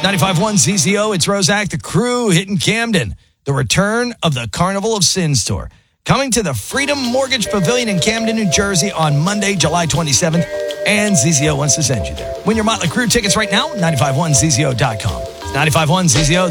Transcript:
95.1 ZZO, it's Roszak, the crew hitting Camden. The return of the Carnival of Sins tour. Coming to the Freedom Mortgage Pavilion in Camden, New Jersey on Monday, July 27th. And ZZO wants to send you there. Win your Motley Crue tickets right now, 951ZZO.com. 95.1 ZZO.